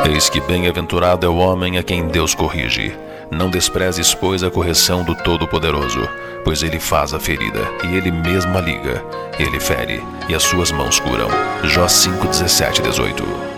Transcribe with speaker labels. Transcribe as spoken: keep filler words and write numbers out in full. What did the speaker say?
Speaker 1: Eis que bem-aventurado é o homem a quem Deus corrige. Não desprezes, pois, a correção do Todo-Poderoso, pois ele faz a ferida, e ele mesmo a liga. Ele fere, e as suas mãos curam. Jó cinco, dezessete, dezoito.